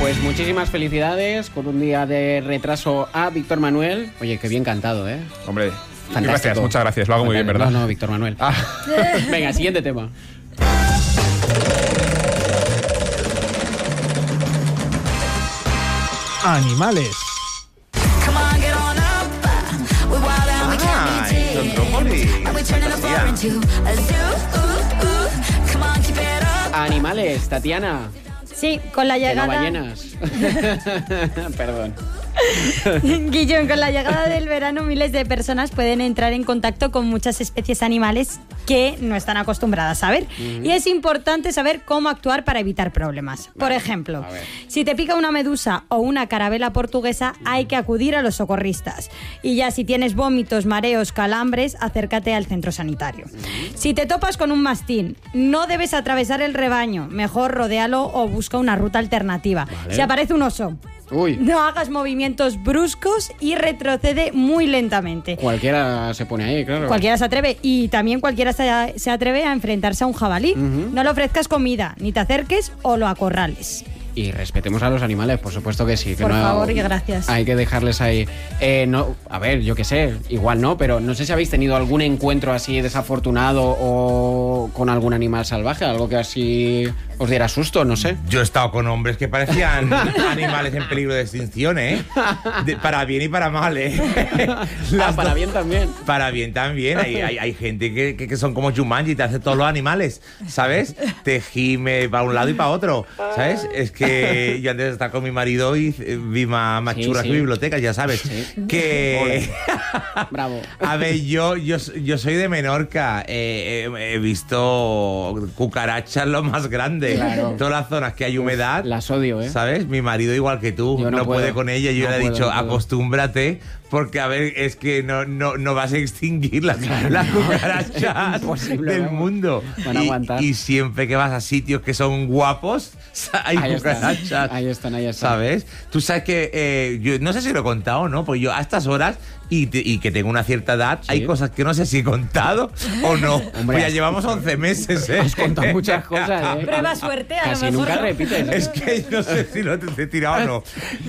Pues muchísimas felicidades con un día de retraso a Víctor Manuel. Oye, qué bien cantado, ¿eh? Hombre, fantástico. Gracias, muchas gracias. Lo hago muy bien, ¿verdad? No, Víctor Manuel. Venga, siguiente tema. Animales. Animales, Tatiana. Sí, con la llegada... Que no ballenas. Perdón. Guillón, con la llegada del verano miles de personas pueden entrar en contacto con muchas especies animales que no están acostumbradas a ver. Y es importante saber cómo actuar para evitar problemas. Por ejemplo, si te pica una medusa o una carabela portuguesa, hay que acudir a los socorristas. Y ya si tienes vómitos, mareos, calambres, acércate al centro sanitario. Si te topas con un mastín, no debes atravesar el rebaño. Mejor rodéalo o busca una ruta alternativa. Si aparece un oso, no hagas movimientos bruscos y retrocede muy lentamente. Cualquiera se pone ahí, claro. Cualquiera se atreve. Y también cualquiera se atreve a enfrentarse a un jabalí. No le ofrezcas comida, ni te acerques o lo acorrales. Y respetemos a los animales, por supuesto que sí. Que por no, favor y gracias. Hay que dejarles ahí. No, a ver, yo qué sé, igual no, pero no sé si habéis tenido algún encuentro así desafortunado o con algún animal salvaje, algo que así os diera susto, no sé. Yo he estado con hombres que parecían animales en peligro de extinción, ¿eh? Para bien y para mal, ¿eh? Para bien también. Para bien también. Hay gente que son como Jumanji y te hace todos los animales, ¿sabes? Te gime para un lado y para otro, ¿sabes? Es que yo antes de estar con mi marido y vi más churras que bibliotecas, ya sabes. Que... Bravo. A ver, yo soy de Menorca. He visto cucarachas lo más grande. Claro. Todas las zonas que hay humedad. Las odio, ¿eh? ¿Sabes? Mi marido igual que tú. No puede con ella. Yo le he dicho, acostúmbrate, porque a ver, es que no vas a extinguir las cucarachas del mundo. Van a aguantar. Y siempre que vas a sitios que son guapos, hay cucarachas. Ahí están. ¿Sabes? Tú sabes que yo no sé si lo he contado o no, pues yo a estas horas y que tengo una cierta edad, hay cosas que no sé si he contado o no. Hombre, pues ya llevamos 11 meses, ¿eh? Has contado muchas cosas, ¿eh? Prueba suerte, a Casi lo mejor nunca no. repites. Es que no sé si lo te he tirado o no.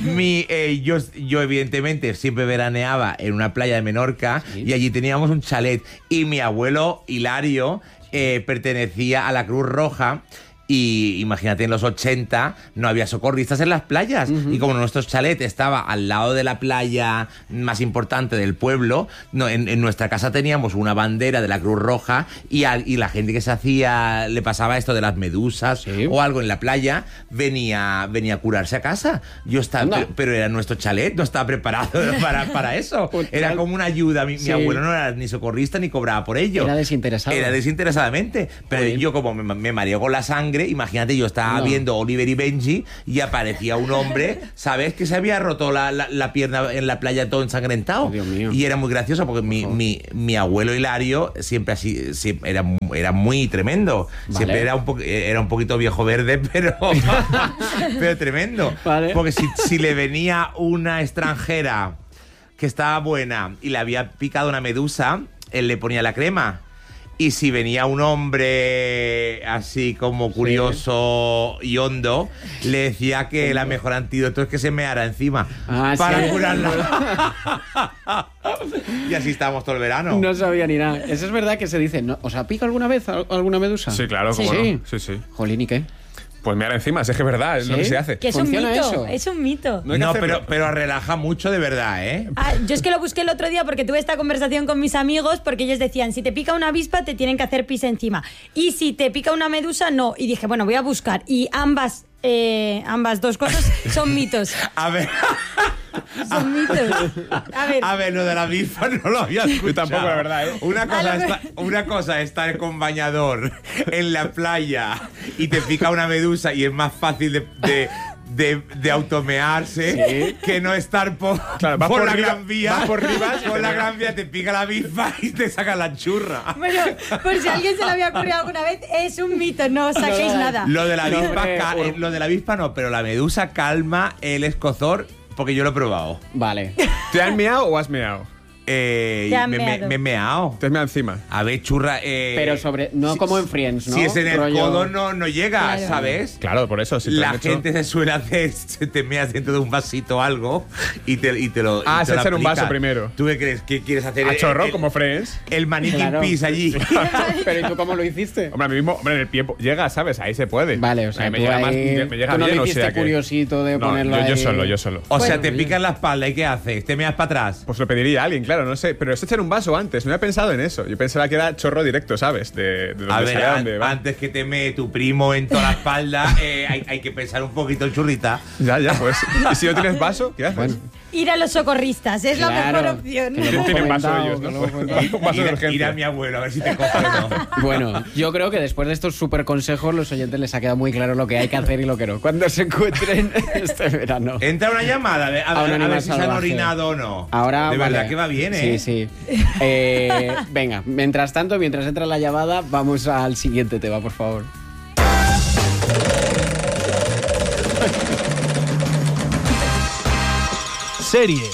Yo evidentemente siempre veraneaba en una playa de Menorca y allí teníamos un chalet y mi abuelo Hilario pertenecía a la Cruz Roja. Y imagínate, en los 80 no había socorristas en las playas. Y como nuestro chalet estaba al lado de la playa más importante del pueblo, en nuestra casa teníamos una bandera de la Cruz Roja y la gente que le pasaba esto de las medusas o algo en la playa, venía a curarse a casa. Yo estaba, pero era nuestro chalet, no estaba preparado para eso. Era como una ayuda. Mi abuelo no era ni socorrista ni cobraba por ello. Era desinteresado. Era desinteresadamente. Pero yo, como me mareo con la sangre, imagínate, yo estaba viendo Oliver y Benji y aparecía un hombre, ¿sabes? Que se había roto la pierna en la playa todo ensangrentado. Oh, Dios mío. Y era muy gracioso porque mi abuelo Hilario siempre así, era muy tremendo. Vale. Siempre era un poquito viejo verde, pero tremendo. Vale. Porque si le venía una extranjera que estaba buena y le había picado una medusa, él le ponía la crema. Y si venía un hombre así como curioso y hondo, le decía que la mejor antídoto es que se meara encima para curarla. Y así estábamos todo el verano. No sabía ni nada. Eso es verdad que se dice, ¿no? ¿Os ha picado alguna vez alguna medusa? Sí, claro, cómo no. Sí. Jolín, ¿y qué? Pues mear encima, si es que es verdad, es lo que se hace. Que es un mito, eso? es un mito. No, pero relaja mucho de verdad, ¿eh? Yo es que lo busqué el otro día porque tuve esta conversación con mis amigos, porque ellos decían, si te pica una avispa te tienen que hacer pis encima, y si te pica una medusa no. Y dije, bueno, voy a buscar, y ambas dos cosas son mitos. A ver. Son mitos. A ver, lo de la avispa no lo había escuchado. Yo tampoco, la verdad, ¿eh? Una cosa es estar con bañador en la playa y te pica una medusa y es más fácil de automearse que no estar por la Gran Vía. Vas por Rivas, por la Gran Vía te pica la avispa y te saca la churra. Bueno, por si a alguien se lo había ocurrido alguna vez, es un mito, no saquéis nada. Lo de la avispa no, pero la medusa calma el escozor porque yo lo he probado. Vale. ¿Te han meado o has meado? Te han meado. me he meado. Te has meado encima. A ver, churra. Pero no como en Friends, ¿no? Si es en el Rollo- codo, no llega, Claro. ¿sabes? Claro, por eso. Si te La han hecho- gente se suele hacer, se te meas dentro de un vasito o algo y te lo. Ah, y te se lo echa en un vaso aplicas. primero. ¿Tú qué crees? ¿Qué quieres hacer? A chorro, como Friends. El maniquí Claro. pis allí. Pero ¿y tú cómo lo hiciste? Hombre, a mí mismo, hombre, en el pie llega, ¿sabes? Ahí se puede. Vale, o sea, me tú llega más, ahí- me llega tú no bien, le o hiciste sea que... curiosito de No, ponerlo yo ahí. solo. O sea, Bueno, te picas la espalda y ¿qué haces? ¿Te meas para atrás? Pues lo pediría a alguien, claro, no sé. Pero es echar un vaso antes. No había pensado en eso. Yo pensaba que era chorro directo, ¿sabes? De donde A ver, sale a donde va. antes que te mee tu primo en toda la espalda, hay que pensar un poquito en churrita. Ya, pues. ¿Y si no tienes vaso, qué haces? Bueno. Ir a los socorristas, es la Claro. mejor opción. Que lo hemos Tienen vaso comentado, ellos, que ¿no? lo hemos comentado. Un vaso de Ir a urgencia. mi abuelo a ver si te coge o no. Bueno, yo creo que después de estos súper consejos, los oyentes les ha quedado muy claro lo que hay que hacer y lo que no. Cuando se encuentren este verano. Entra una llamada A un a animal ver si se han salvaje. orinado o no. Ahora de verdad vale. que va bien, ¿eh? Sí. Venga, mientras tanto, mientras entra la llamada, vamos al siguiente tema, por favor. Series.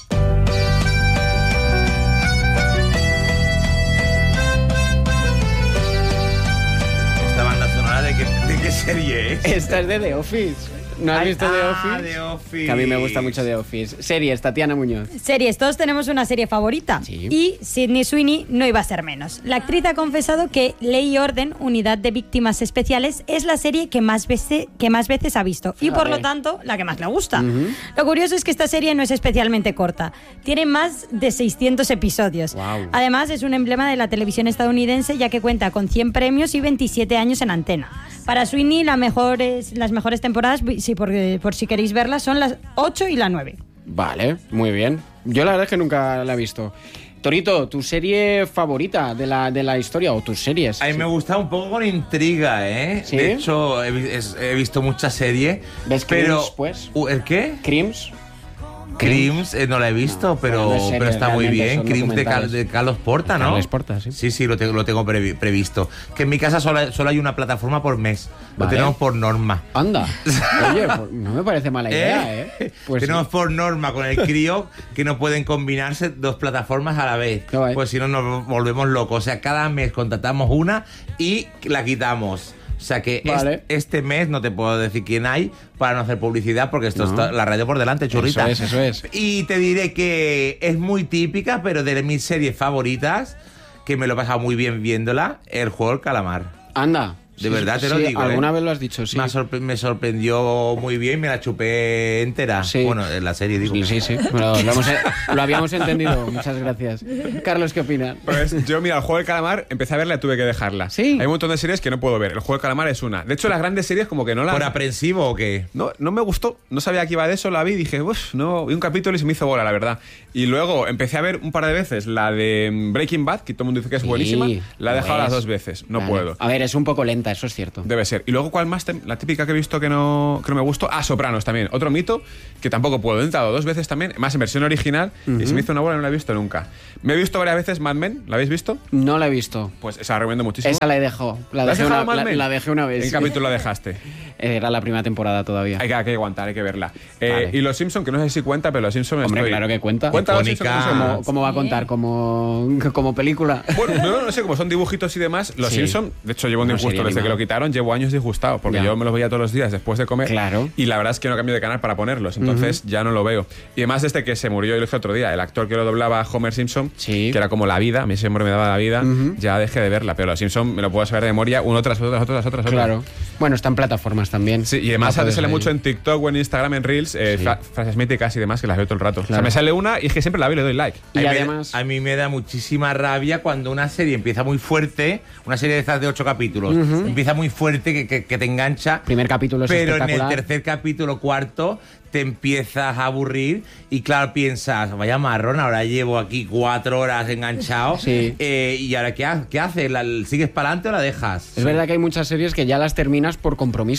Esta banda sonora de qué serie es. Esta es de The Office. ¿No has visto The Office? The Office. Que a mí me gusta mucho The Office. Series, Tatiana Muñoz. Series, todos tenemos una serie favorita. Sí. Y Sydney Sweeney no iba a ser menos. La actriz ha confesado que Ley y Orden, Unidad de Víctimas Especiales, es la serie que más veces ha visto. Y por lo tanto, la que más le gusta. Lo curioso es que esta serie no es especialmente corta. Tiene más de 600 episodios. Guau. Además, es un emblema de la televisión estadounidense, ya que cuenta con 100 premios y 27 años en antena. Para Sweeney, las mejores temporadas, por si queréis verlas, son las 8 y la 9. Vale, muy bien. Yo la verdad es que nunca la he visto. Torito, ¿tu serie favorita de la historia o tus series? A mí me gusta un poco con intriga, ¿eh? ¿Sí? De hecho, he visto muchas series. ¿Ves pero Crims, pues? ¿El qué? Crims. Crims, no la he visto, pero, bueno, no es serie, pero está muy realmente bien. son Crims documentales. de Carlos Porta, ¿no? Carles Porta, sí. Sí, lo tengo previsto. Que en mi casa solo hay una plataforma por mes. Lo Vale. tenemos por norma. Anda. Oye, pues no me parece mala idea, ¿eh? Pues Tenemos por norma con el crío que no pueden combinarse dos plataformas a la vez. Qué guay. Pues si no nos volvemos locos. O sea, cada mes contratamos una y la quitamos. O sea que Vale. este mes no te puedo decir quién hay para no hacer publicidad porque esto No. está la radio por delante, churrita. Eso es. Y te diré que es muy típica, pero de mis series favoritas, que me lo he pasado muy bien viéndola, el juego del calamar. Anda. De verdad te lo digo. Alguna vez lo has dicho, sí. Me sorprendió muy bien, me la chupé entera. Sí. Bueno, en la serie digo. Sí. Lo habíamos entendido. Muchas gracias. Carlos, ¿qué opinas? Pues yo, mira, el juego del calamar, empecé a verla y tuve que dejarla. Sí. Hay un montón de series que no puedo ver. El juego del calamar es una. De hecho, las grandes series como que no las... ¿Por aprensivo o qué? No me gustó, no sabía que iba de eso, la vi y dije, uff, no, vi un capítulo y se me hizo bola, la verdad. Y luego empecé a ver un par de veces la de Breaking Bad, que todo el mundo dice que es Sí, buenísima, la he dejado pues. las 2 veces, no Vale. puedo. A ver, es un poco lenta, eso es cierto. Debe ser. Y luego, ¿cuál más? La típica que he visto que no me gustó. Ah, Sopranos también. Otro mito que tampoco puedo. He entrado 2 veces también, más en versión original, y se me hizo una bola y no la he visto nunca. Me he visto varias veces Mad Men, ¿la habéis visto? No la he visto. Pues esa la recomiendo muchísimo. Esa la he dejado. La ¿La has dejé dejado, una, Mad Men? la dejé una vez. ¿En qué capítulo la dejaste? Era la primera temporada todavía. Hay que aguantar, hay que verla. Vale. Y Los Simpson, que no sé si cuenta, pero Los Simpson Hombre, claro que cuenta. ¿Cuenta Los Icónica. Simpson? ¿Cómo va a contar? ¿Como película? Bueno, no sé, como son dibujitos y demás, Los Sí. Simpson, de hecho llevo un Una disgusto serie desde que animada. lo quitaron, llevo años disgustado, porque Ya. yo me los veía todos los días después de comer. Claro. Y la verdad es que no cambio de canal para ponerlos, entonces ya no lo veo. Y además desde que se murió, yo lo dije otro día, el actor que lo doblaba a Homer Simpson, Sí. que era como la vida, a mí siempre me daba la vida, ya dejé de verla, pero Los Simpson me lo puedo saber de memoria, uno tras otro, tras otro. Claro. Bueno, está en plataformas también. Sí, y además La te puedes sale ver. mucho en TikTok o en Instagram, en Reels, frases míticas y demás que las veo todo el rato. O sea, Claro. me sale una y es que siempre la veo y le doy like. Y A además... mí me da muchísima rabia cuando una serie empieza muy fuerte, una serie de estas de 8 capítulos, empieza muy fuerte, que te engancha, Primer capítulo es pero en el espectacular. tercer capítulo, cuarto, te empiezas a aburrir y claro, piensas, vaya marrón, ahora llevo aquí 4 horas enganchado, Sí. y ahora ¿qué haces? ¿Sigues para adelante o la dejas? Es verdad que hay muchas series que ya las terminas por compromiso.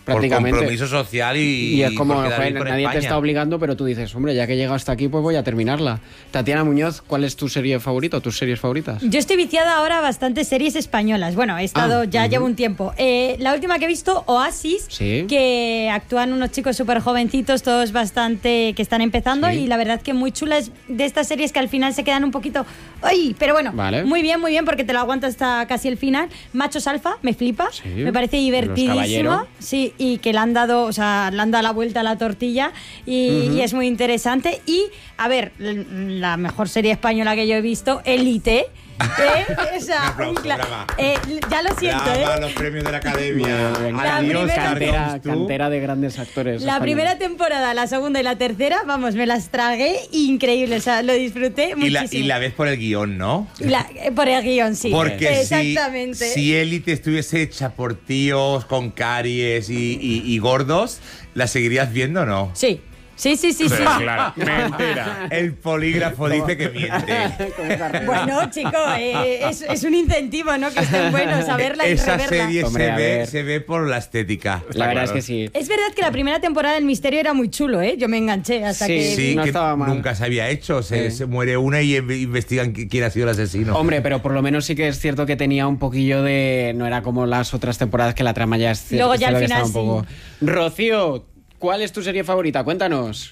prácticamente. Por compromiso social Y es como, por quedar joder, bien con nadie te España. está obligando, pero tú dices, hombre, ya que he llegado hasta aquí, pues voy a terminarla. Tatiana Muñoz, ¿cuál es tu serie favorita o tus series favoritas? Yo estoy viciada ahora a bastantes series españolas. Bueno, he estado, llevo un tiempo. La última que he visto, Oasis, Sí. que actúan unos chicos súper jovencitos, todos bastante que están empezando, Sí. y la verdad que muy chula. Es de estas series que al final se quedan un poquito... ¡Ay! Pero bueno, Vale. muy bien, porque te lo aguantas hasta casi el final. Machos Alfa, me flipa, Sí. me parece Los divertidísima. Caballero. Sí, y que le han dado la vuelta a la tortilla y es muy interesante. Y, a ver, la mejor serie española que yo he visto, Élite. O sea, Un aplauso, brava. ya lo siento, Brava, los premios de la Academia. Muy bien. La Adiós, primera- Carlos, tú. Cantera de grandes actores. La españoles. primera temporada, la segunda y la tercera, vamos, me las tragué increíble. O sea, lo disfruté Y muchísimo. la ves por el guión, ¿no? Por el guión, sí. Porque exactamente. si Élite estuviese hecha por tíos con caries y gordos, ¿la seguirías viendo o no? Sí. Sí. Claro, mentira. El polígrafo dice que miente. Bueno, chicos, es un incentivo, ¿no? Que estén buenos, a verla y Esa reverla. serie Hombre, a ver. se ve por la estética. La verdad claro. es que sí. Es verdad que la primera temporada del misterio era muy chulo, ¿eh? Yo me enganché hasta Sí, que... Sí, no que estaba mal. nunca se había hecho. Se Sí. muere una y investigan quién ha sido el asesino. Hombre, pero por lo menos sí que es cierto que tenía un poquillo de... No era como las otras temporadas que la trama ya es cierto. Luego ya al que final estaba un poco... Rocío, ¿cuál es tu serie favorita? Cuéntanos.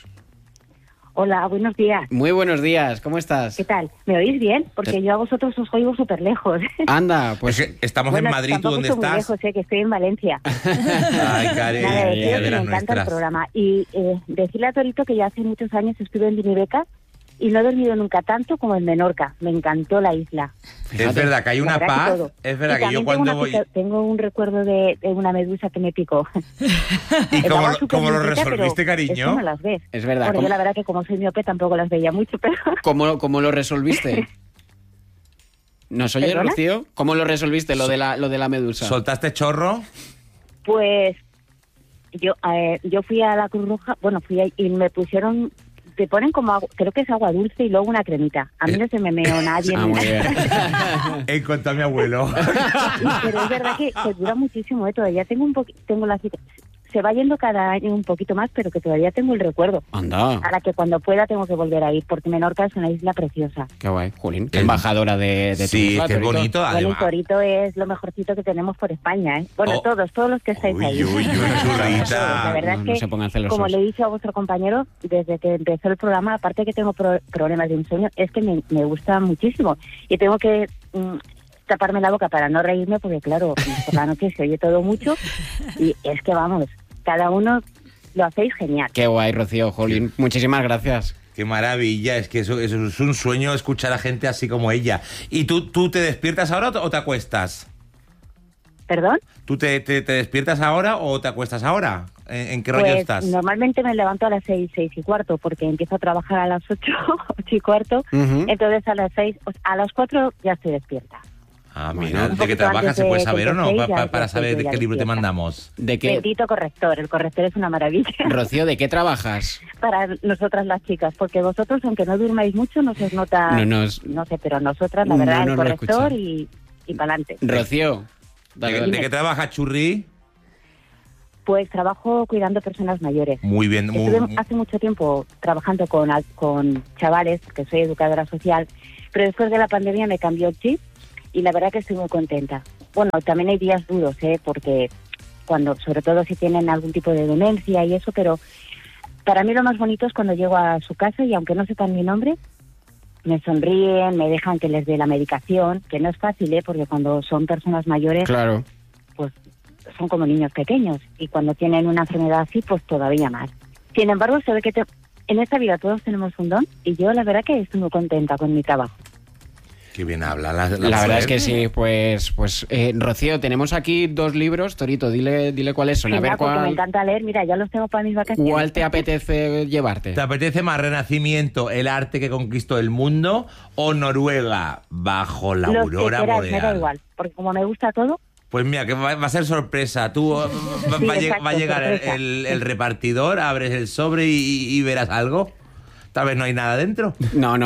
Hola, buenos días. Muy buenos días, ¿cómo estás? ¿Qué tal? ¿Me oís bien? Porque yo a vosotros os oigo súper lejos. Anda, Pues pues... estamos Bueno, en Madrid, ¿tú tampoco dónde estoy muy estás? lejos, que estoy en Valencia. Ay, Karen, Nada, ya deciros de que me las encanta el nuestras. programa. Y decirle a Torito que ya hace muchos años estuve en Dinibeca y no he dormido nunca tanto como en Menorca. Me encantó la isla. Es verdad que hay una La verdad que paz. todo. Es verdad Y que yo también cuando voy... tengo un recuerdo de una medusa que me picó. ¿Y Estaba súper cómo lo limpita, resolviste, pero es que cariño? no las ves. Es verdad, Bueno, ¿cómo- yo la verdad que como soy miope tampoco las veía mucho, pero... ¿Cómo lo resolviste? ¿Nos oyes, ¿Perdona? Rocío? ¿Cómo lo resolviste, lo de la medusa? ¿Soltaste chorro? Pues yo fui a la Cruz Roja, bueno, fui ahí y me pusieron, te ponen como agua, creo que es agua dulce y luego una cremita. A mí no se me meó nadie. Ah, ni muy bien. nada. Encontré a mi abuelo. Pero es verdad que dura muchísimo, todavía tengo la cita. Se va yendo cada año un poquito más, pero que todavía tengo el recuerdo. Anda, Ahora que cuando pueda tengo que volver a ir, porque Menorca es una isla preciosa. qué guay. Jolín, qué embajadora de tu Sí, isla, que es Torito. bonito, Bueno, y además. Torito es lo mejorcito que tenemos por España, ¿eh? Bueno, Oh. todos los que estáis Uy, ahí. uy, uy, La churrita. verdad No, es no que, se pongan celosos. como le he dicho a vuestro compañero, desde que empezó el programa, aparte que tengo problemas de insomnio, es que me gusta muchísimo. Y tengo que taparme la boca para no reírme, porque claro, por la noche se oye todo mucho. Y es que vamos, cada uno lo hacéis genial. Qué guay, Rocío, jolín. Muchísimas gracias. Qué maravilla, es que eso es un sueño escuchar a gente así como ella. ¿Y tú te despiertas ahora o te acuestas? ¿Perdón? ¿Tú te despiertas ahora o te acuestas ahora? ¿En qué rollo Pues estás? normalmente me levanto a las 6:15, porque empiezo a trabajar a las 8:15. Ujú. Entonces a las 6, a las 4 ya estoy despierta. Ah, Bueno, mira, un ¿de qué poquito trabajas? antes ¿Se puede de saber o no? que empecéis, ya Para estoy saber de ya qué libro te despierta. mandamos. ¿De qué? Bendito corrector, el corrector es una maravilla Rocío, ¿de qué trabajas? para nosotras las chicas, porque vosotros, aunque no durmáis mucho, no se os nota, No sé, pero nosotras, la No verdad, nos el lo corrector escucha. y para adelante. Rocío, dale, ¿De dale. qué trabajas, Churri? Pues trabajo cuidando personas mayores. Muy bien. Estuve hace mucho tiempo trabajando con chavales, porque soy educadora social, pero después de la pandemia me cambió el chip y la verdad que estoy muy contenta. Bueno, también hay días duros, porque sobre todo si tienen algún tipo de demencia y eso, pero para mí lo más bonito es cuando llego a su casa y aunque no sepan mi nombre, me sonríen, me dejan que les dé la medicación, que no es fácil, porque cuando son personas mayores, Claro. pues son como niños pequeños y cuando tienen una enfermedad así, pues todavía más. Sin embargo, se ve que en esta vida todos tenemos un don y yo la verdad que estoy muy contenta con mi trabajo. Qué bien habla La verdad es que sí, pues Rocío, tenemos aquí 2 libros. Torito, dile cuáles son. A Genial, ver porque me cuál, encanta leer, mira, ya los tengo para mis vacaciones. cuál te apetece llevarte. ¿Te apetece más Renacimiento, el arte que conquistó el mundo, o Noruega bajo la Los que aurora quieras, me da boreal? igual, porque como me gusta todo, Pues mira, que va a ser sorpresa. Tú Sí, va a exacto, llegar sorpresa. el repartidor, abres el sobre y verás algo. Tal vez no hay nada dentro. No,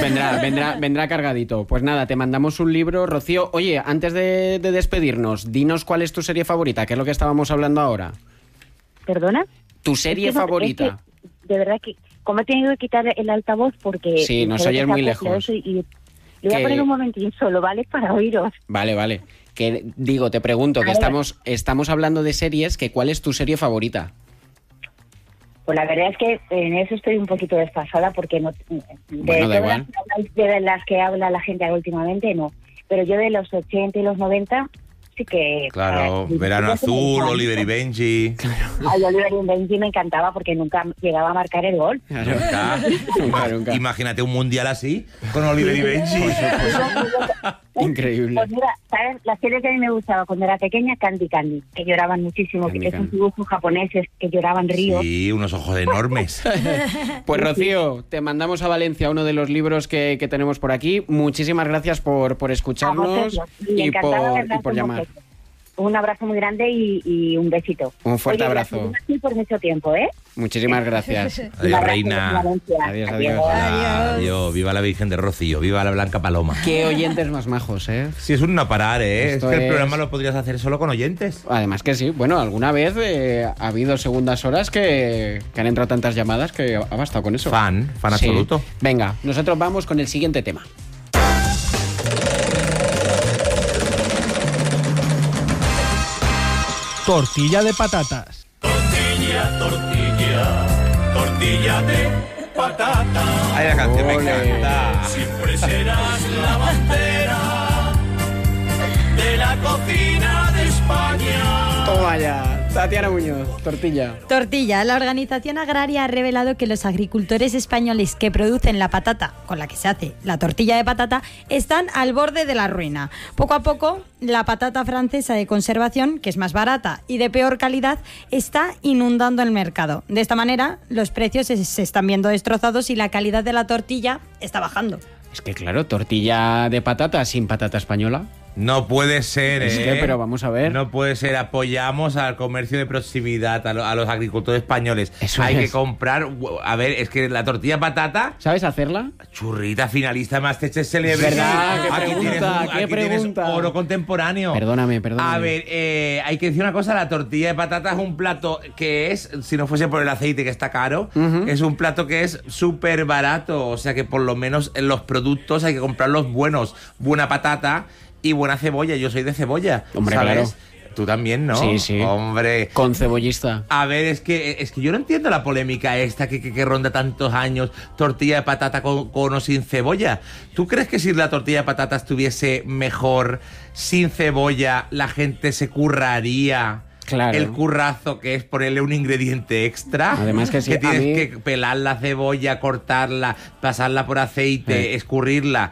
vendrá cargadito. Pues nada, te mandamos un libro. Rocío, oye, antes de despedirnos, dinos cuál es tu serie favorita, que es lo que estábamos hablando ahora. ¿Perdona? ¿Tu serie Es que no- favorita? es que, de verdad que, como he tenido que quitar el altavoz porque... Sí, nos se ve oyes que muy se acopla lejos. eso y le voy Que- a poner un momentín solo, ¿vale? Para oíros. Vale. Que digo, te pregunto, que A ver. estamos hablando de series, que ¿cuál es tu serie favorita? Pues la verdad es que en eso estoy un poquito desfasada porque no... Bueno, da igual. De las que habla la gente últimamente, no. Pero yo de los 80 y los 90 sí que... Claro, Verano Azul, Oliver y Benji. Ay, Oliver y Benji me encantaba porque nunca llegaba a marcar el gol. Nunca. Imagínate un mundial así, con Oliver y Benji. Increíble. Pues mira, ¿sabes? La serie que a mí me gustaba cuando era pequeña, Candy, que lloraban muchísimo, Candy que esos Candy. dibujos japoneses que lloraban ríos. Sí, unos ojos enormes. Pues Rocío, te mandamos a Valencia uno de los libros que tenemos por aquí. Muchísimas gracias por escucharnos y encantada de hablar por con llamar. vosotros. Un abrazo muy grande y un besito. Un fuerte Oye, abrazo. gracias aquí por mucho tiempo, ¿eh? Muchísimas gracias. Adiós, Un abrazo reina. desde Valencia. Adiós. Adiós, viva la Virgen de Rocío, viva la Blanca Paloma. Qué oyentes más majos, ¿eh? Si es un no parar, ¿eh? Esto es que el es- programa lo podrías hacer solo con oyentes. Además que sí. Bueno, alguna vez ha habido segundas horas que han entrado tantas llamadas que ha bastado con eso. Fan Sí. absoluto. Venga, nosotros vamos con el siguiente tema. Tortilla de patatas. Tortilla de patata. Ay, la canción me Ole. encanta. Siempre serás la bandera de la cocina de España. Toma ya. Tatiana Muñoz, tortilla. Tortilla. La Organización Agraria ha revelado que los agricultores españoles que producen la patata con la que se hace la tortilla de patata están al borde de la ruina. Poco a poco, la patata francesa de conservación, que es más barata y de peor calidad, está inundando el mercado. De esta manera, los precios se están viendo destrozados y la calidad de la tortilla está bajando. Es que claro, tortilla de patata sin patata española. No puede ser, Es que, pero vamos a ver. No puede ser. Apoyamos al comercio de proximidad, a los agricultores españoles. Eso Hay es. que comprar. A ver, es que la tortilla de patata, ¿Sabes hacerla? churrita finalista de Masterchef Celebrity. ¿Verdad? ¿Qué Aquí pregunta? tienes ¿Qué aquí tienes pregunta? oro contemporáneo. Perdóname. A ver, hay que decir una cosa, la tortilla de patata es un plato que es, si no fuese por el aceite que está caro, es un plato que es súper barato, o sea que por lo menos en los productos hay que comprarlos buenos, buena patata y buena cebolla, yo soy de cebolla, Hombre, ¿sabes? claro. Tú también, ¿no? Sí, sí. Hombre. Con cebollista. A ver, es que yo no entiendo la polémica esta que ronda tantos años, tortilla de patata con o sin cebolla. ¿Tú crees que si la tortilla de patata estuviese mejor sin cebolla, la gente se curraría? Claro. El currazo que es ponerle un ingrediente extra. Además que sí, a tienes mí- que pelar la cebolla, cortarla, pasarla por aceite, escurrirla.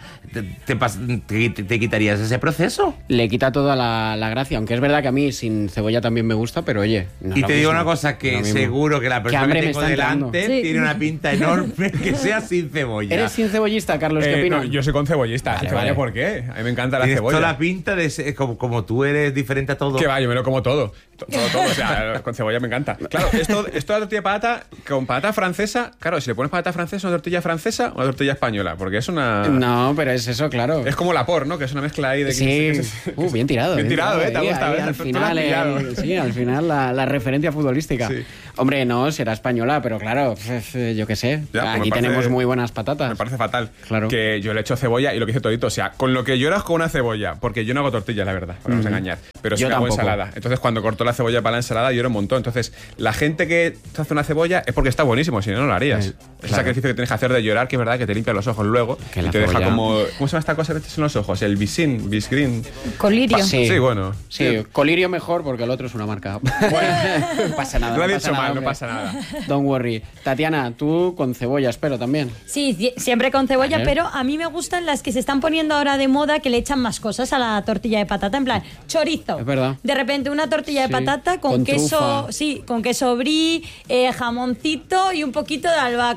¿Te quitarías ese proceso? Le quita toda la gracia, aunque es verdad que a mí sin cebolla también me gusta, pero oye. no es Y lo te digo mismo. una cosa, No que es lo mismo. seguro que la persona hambre que me tengo está entrando. delante Sí. tiene una pinta enorme que sea sin cebolla. ¿Eres sin cebollista, Carlos? ¿Qué opinas? No, yo soy con cebollista. Vale, ¿Sin cebolla vale. por qué? A mí me encanta la Tienes cebolla. toda la pinta de ser, como tú eres diferente a todo. Que va, yo me lo como todo. Todo. O sea, con cebolla me encanta. Claro, esto de la tortilla de patata, con patata francesa, claro, si le pones patata francesa, ¿una tortilla francesa o una tortilla española? Porque es una... No, pero es eso, claro. Es como la por, ¿no? Que es una mezcla ahí de... Sí, bien tirado. Bien tirado, ¿eh? Te ha ahí, gustado, ahí, ¿eh? al Tú lo has final, pillado. sí, al final la referencia futbolística. Sí. Hombre, no, será española, pero claro, yo qué sé. Ya, pues Aquí me parece- tenemos muy buenas patatas. Me parece fatal. Claro. Que yo le echo cebolla y lo que dice Todito. O sea, con lo que lloras con una cebolla. Porque yo no hago tortillas, la verdad. No vamos a engañar. Pero sí Yo que hago tampoco. ensalada. Entonces, cuando corto la cebolla para la ensalada, lloro un montón. Entonces, la gente que te hace una cebolla es porque está buenísimo. Si no, no lo harías. Es el claro. sacrificio que tienes que hacer de llorar, que es verdad que te limpia los ojos luego. Que Y la te deja cebolla- como... ¿Cómo se llama esta cosa que te echas en los ojos? El bisgreen. Colirio. Sí. Sí, bueno. Sí, Colirio mejor porque el otro es una marca. no pasa nada. Lo ha no dicho pasa nada, mal, no hombre. pasa nada. Don't worry. Tatiana, tú con cebolla, espero también. Sí, siempre con cebolla, Vale. pero a mí me gustan las que se están poniendo ahora de moda, que le echan más cosas a la tortilla de patata, en plan chorizo. Es verdad. De repente una tortilla Sí, de patata con con queso, trufa. sí, con queso brie, jamoncito y un poquito de albahaca.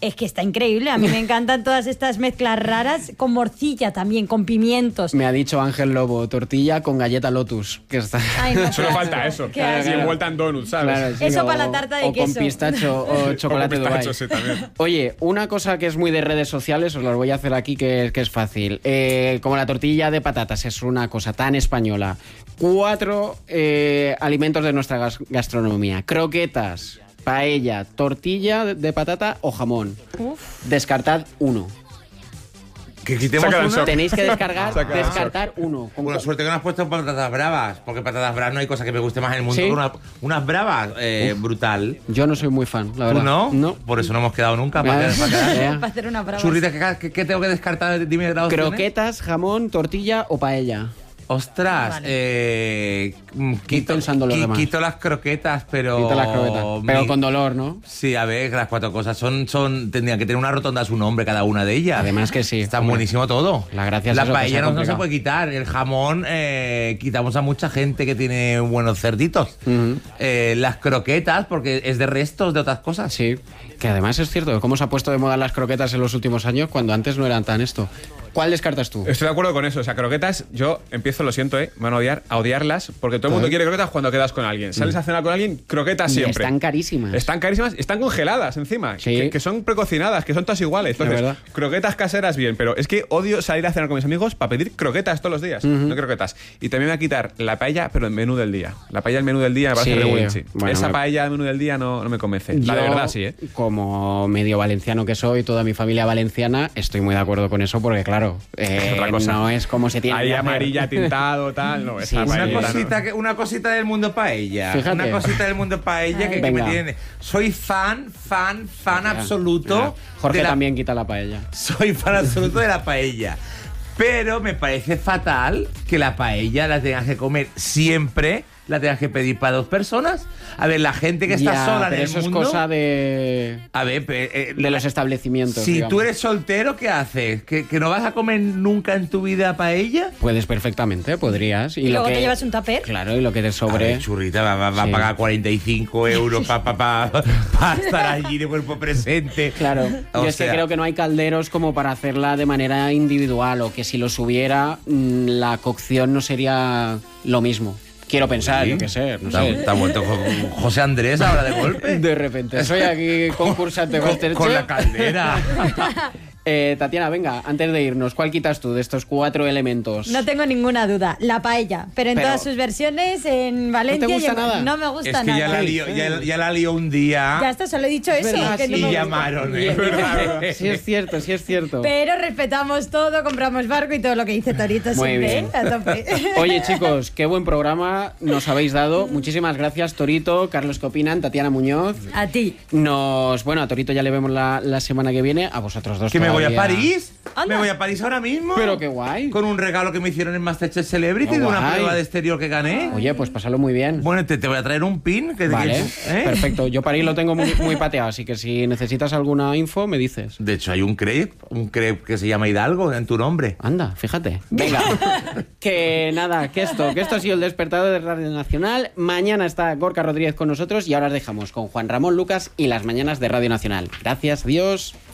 Es que está increíble, a mí me encantan todas estas mezclas raras, con morcilla también, con pimientos. Me ha dicho Ángel Lobo, tortilla con galleta Lotus, que está... Ay, no, Solo falta eso. Qué Así asco. envuelta en donuts, ¿sabes? Claro, sí, Eso para la tarta de o queso. con pistacho o chocolate O con Dubai. pistacho, sí, también. Oye, una cosa que es muy de redes sociales, os las voy a hacer aquí, que es fácil. Como la tortilla de patatas es una cosa tan española. 4 alimentos de nuestra gastronomía. Croquetas, paella, tortilla de patata o jamón. Descartad 1. Que quitemos Sácala del una. shop. Tenéis que Sácala. descartar 1. Con la suerte que no has puesto patatas bravas, porque patatas bravas no hay cosa que me guste más en el mundo ¿Sí? que unas bravas. Brutal. Yo no soy muy fan, la ¿Tú verdad. no? No. Por eso no hemos quedado nunca. Para quedar. Para hacer una brava. Churrita, ¿qué tengo que descartar? Dime las opciones. Croquetas, jamón, tortilla o paella. Ostras, pensando lo demás. quito las croquetas, pero... Quita las croquetas. Pero con dolor, ¿no? Sí, a ver, las 4 cosas tendrían que tener una rotonda a su nombre cada una de ellas. Además que sí. Está Hombre. buenísimo todo. La gracia es La eso, que paella sea no se complicado. puede quitar. El jamón, quitamos a mucha gente que tiene buenos cerditos. Las croquetas, porque es de restos de otras cosas. Sí, que además es cierto, cómo se ha puesto de moda las croquetas en los últimos años cuando antes no eran tan esto. ¿Cuál descartas tú? Estoy de acuerdo con eso. O sea, croquetas, yo empiezo, lo siento, me van a odiarlas, porque todo el mundo quiere croquetas cuando quedas con alguien. Sales a cenar con alguien, croquetas Y siempre. están carísimas. Están carísimas, están congeladas encima, Sí. que son precocinadas, que son todas iguales. De Entonces, verdad. croquetas caseras bien, pero es que odio salir a cenar con mis amigos para pedir croquetas todos los días, no croquetas. Y también me voy a quitar la paella, pero el menú del día. La paella, el menú del día me parece Sí, regulinchi. bueno, Esa me- paella, el menú del día no me convence. La de Yo, verdad, sí, ¿eh? Como medio valenciano que soy, toda mi familia valenciana, estoy muy de acuerdo con eso porque, claro, otra cosa. no es como se tiene Ahí que hacer. amarilla, tintado, tal, no. Sí, Esa una paella, Una cosita del mundo paella. Fíjate. Una cosita del mundo paella que me Venga. tiene. Soy fan absoluto. Jorge de la- también quita la paella. Soy fan absoluto de la paella. Pero me parece fatal que la paella la tengas que comer siempre, la tengas que pedir para 2 personas. A ver, la gente que está Ya, sola en pero el eso mundo... es cosa de A ver, los establecimientos. si digamos. tú eres soltero, ¿qué haces? ¿Que no vas a comer nunca en tu vida paella? Puedes perfectamente, podrías. Y lo luego que- te llevas un tupper. Claro, y lo que te A sobre... ver, churrita, va a Sí. pagar 45 euros para estar allí de cuerpo presente. Claro, O yo es que sea, creo que no hay calderos como para hacerla de manera individual o que si los hubiera, la cocción no sería lo mismo. Quiero pensar, yo qué sé, no sé. Está vuelto José Andrés ahora de golpe. De repente, soy aquí concursante Masterchef. Con la caldera. Tatiana, venga, antes de irnos, ¿cuál quitas tú de estos 4 elementos? No tengo ninguna duda, la paella, pero en Pero- todas sus versiones, en Valencia gusta y en- nada? no me gusta Es que nada. ya la lió, ya la lió un día. Ya está, solo he dicho eso. verdad, que no y me gusta. llamaron. Sí es cierto, sí es cierto. Pero respetamos todo, compramos barco y todo lo que dice Torito Muy siempre, bien. ¿eh? A tope. Oye, chicos, qué buen programa nos habéis dado. Muchísimas gracias, Torito, Carlos, ¿qué opinan? Tatiana Muñoz. A ti. Bueno, a Torito ya le vemos la semana que viene, a vosotros dos ¿Que me voy a todavía. París? Anda. ¿Me voy a París ahora mismo? Pero qué guay. Con un regalo que me hicieron en Masterchef Celebrity Qué de una guay. prueba de exterior que gané. Oye, pues pásalo muy bien. Bueno, te voy a traer un pin. Vale, ¿eh? perfecto. Yo París lo tengo muy pateado, así que si necesitas alguna info, me dices. De hecho, hay un crepe que se llama Hidalgo en tu nombre. Anda, fíjate. Venga. que nada, que esto ha sido el despertador de Radio Nacional. Mañana está Gorka Rodríguez con nosotros y ahora os dejamos con Juan Ramón Lucas y las mañanas de Radio Nacional. Gracias, adiós.